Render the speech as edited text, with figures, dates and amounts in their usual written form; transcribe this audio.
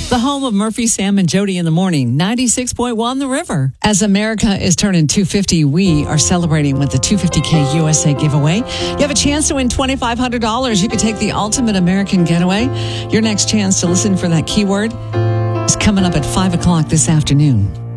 The home of Murphy, Sam, and Jody in the morning, 96.1 The River. As America is turning 250, we are celebrating with the 250K USA giveaway. You have a chance to win $2,500. You could take the ultimate American getaway. Your next chance to listen for that keyword is coming up at 5 o'clock this afternoon.